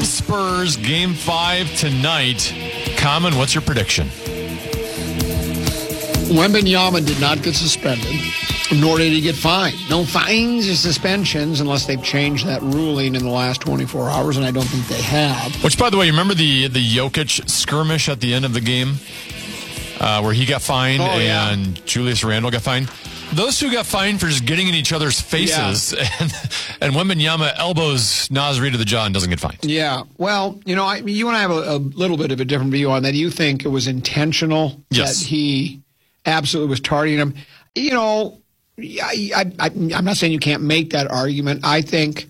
Wolves Spurs Game 5 tonight. Common, what's your prediction? Wembanyama did not get suspended, nor did he get fined. No fines or suspensions unless they've changed that ruling in the last 24 hours, and I don't think they have. Which, by the way, you remember the Jokic skirmish at the end of the game where he got fined and Julius Randle got fined? Those two got fined for just getting in each other's faces, and Wembanyama elbows Naz Reid to the jaw and doesn't get fined. Yeah. Well, you and I have a little bit of a different view on that. You think it was intentional that he absolutely was targeting him. I'm not saying you can't make that argument. I think,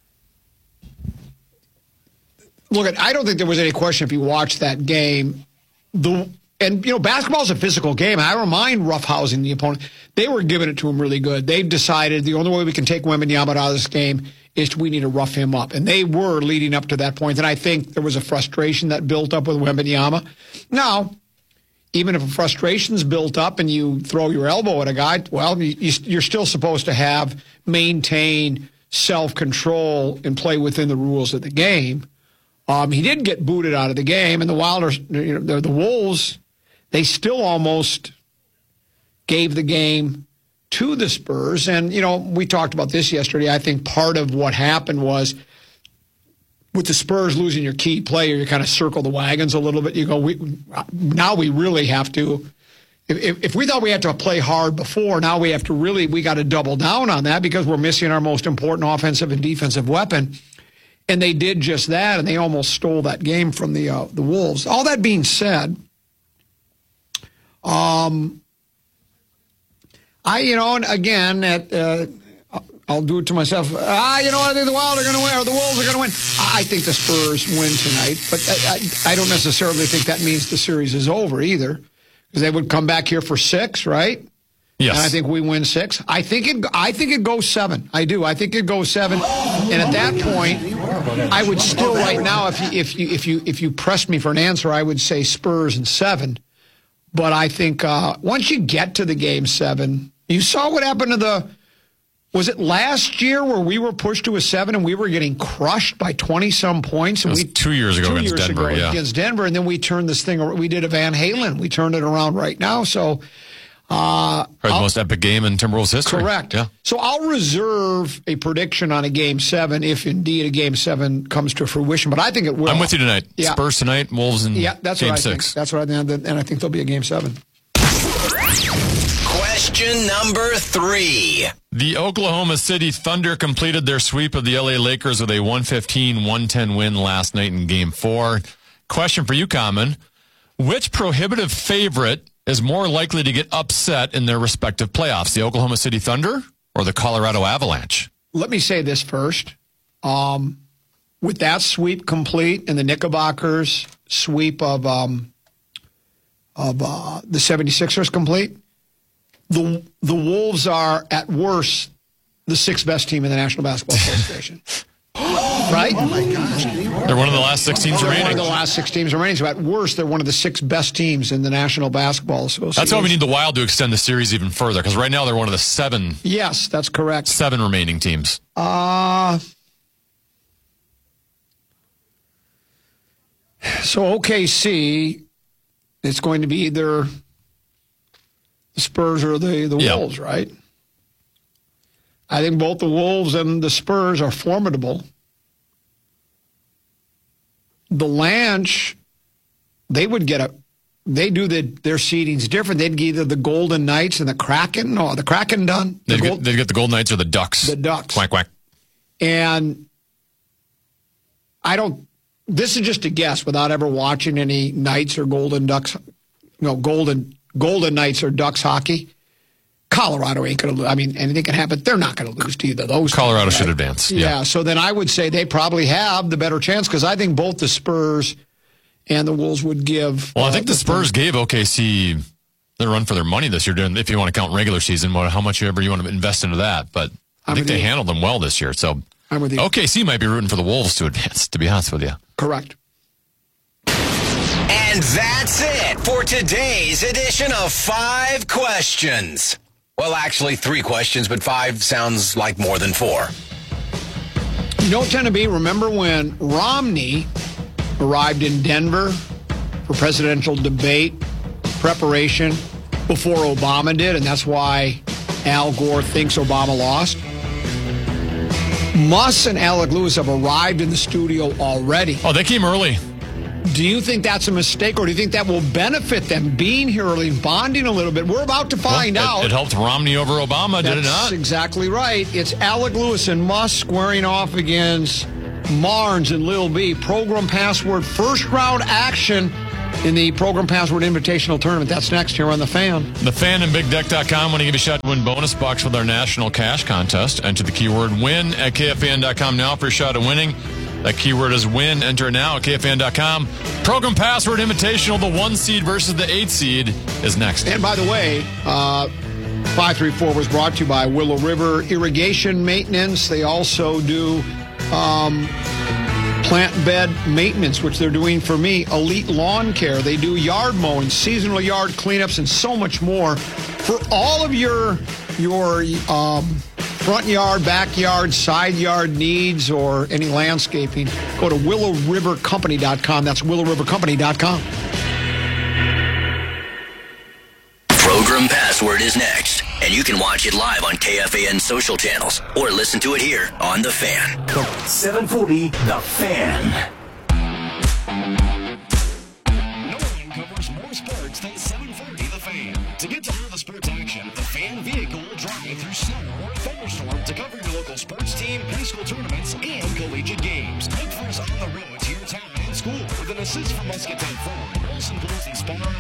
I don't think there was any question if you watched that game. Basketball is a physical game. I don't mind roughhousing the opponent. They were giving it to him really good. They've decided the only way we can take Wembanyama out of this game is we need to rough him up. And they were leading up to that point. And I think there was a frustration that built up with Wembanyama. Now, even if a frustration's built up and you throw your elbow at a guy, well, you're still supposed to maintain self-control and play within the rules of the game. He did get booted out of the game, and the Wolves, they still almost gave the game to the Spurs. And, we talked about this yesterday. I think part of what happened was with the Spurs losing your key player, you kind of circle the wagons a little bit. You go, now we really have to, if we thought we had to play hard before, now we got to double down on that because we're missing our most important offensive and defensive weapon. And they did just that, and they almost stole that game from the Wolves. All that being said, I'll do it to myself. I think the Wild are going to win, or the Wolves are going to win. I think the Spurs win tonight, but I don't necessarily think that means the series is over either, because they would come back here for 6, right? Yes. And I think we win 6. I think it goes 7. I do. I think it goes 7. And at that point, I would still right now, if you pressed me for an answer, I would say Spurs and 7. But I think once you get to the game 7, you saw what happened to was it last year where we were pushed to a 7 and we were getting crushed by 20-some points? And it was 2 years ago against Denver. Against Denver, and then we turned this thing. We did a Van Halen. We turned it around right now. So. The most epic game in Timberwolves history. Correct. Yeah. So I'll reserve a prediction on a Game 7 if indeed a Game 7 comes to fruition. But I think it will. I'm with you tonight. Yeah. Spurs tonight, Wolves in that's Game what I 6. Think. That's what I think. And I think there'll be a Game 7. Question number 3. The Oklahoma City Thunder completed their sweep of the LA Lakers with a 115-110 win last night in Game 4. Question for you, Common. Which prohibitive favorite is more likely to get upset in their respective playoffs, the Oklahoma City Thunder or the Colorado Avalanche? Let me say this first. With that sweep complete and the Knickerbockers sweep of the 76ers complete, the Wolves are, at worst, the 6th best team in the National Basketball Association. Right? Oh, my gosh. They're one of the last 6 teams remaining. They're one of the last 6 teams remaining. So at worst, they're one of the 6 best teams in the National Basketball Association. That's why we need the Wild to extend the series even further, because right now they're one of the 7. Yes, that's correct. 7 remaining teams. So OKC, it's going to be either the Spurs or the Wolves, right? I think both the Wolves and the Spurs are formidable. The Lanch, they would get they do their seedings different. They'd get either the Golden Knights and the Kraken. No, the Kraken done. They'd get the Golden Knights or the Ducks. The Ducks. Quack, quack. And this is just a guess without ever watching any Knights or Golden Ducks, Golden Knights or Ducks hockey. Colorado ain't going to lose. I mean, anything can happen. They're not going to lose to either of those. Colorado should advance. Yeah, so then I would say they probably have the better chance because I think both the Spurs and the Wolves would give. Well, I think the Spurs gave OKC the run for their money this year, if you want to count regular season, how much ever you want to invest into that. But I think they handled them well this year. So I'm with you. OKC might be rooting for the Wolves to advance, to be honest with you. Correct. And that's it for today's edition of 5 Questions. Well, actually, 3 questions, but 5 sounds like more than 4. You don't tend to be. Remember when Romney arrived in Denver for presidential debate preparation before Obama did, and that's why Al Gore thinks Obama lost? Muss and Alec Lewis have arrived in the studio already. Oh, they came early. Do you think that's a mistake, or do you think that will benefit them being here early and bonding a little bit? We're about to find out. It helped Romney over Obama, did it not? That's exactly right. It's Alec Lewis and Muss squaring off against Marnes and Lil B. Program Password first round action in the Program Password Invitational Tournament. That's next here on The Fan. The Fan and BigDeck.com want to give you a shot to win bonus bucks with our national cash contest. Enter the keyword WIN at KFAN.com now for your shot at winning. That keyword is WIN. Enter now at KFAN.com. Program Password Invitational, the 1 seed versus the 8 seed is next. And by the way, 534 was brought to you by Willow River Irrigation Maintenance. They also do plant bed maintenance, which they're doing for me. Elite Lawn Care. They do yard mowing, seasonal yard cleanups, and so much more. For all of your front yard, backyard, side yard needs, or any landscaping, go to willowrivercompany.com. That's willowrivercompany.com. Program Password is next, and you can watch it live on KFAN social channels or listen to it here on The Fan. 740 The Fan. No one covers more sports than 740 The Fan. To get to all the sports action, The Fan vehicle will drive through snow or thunderstorm to cover your local sports team, high school tournaments, and collegiate games. Look for us on the road to your town and school with an assist from Muscatine Ford, Wilson Bulls and Spa.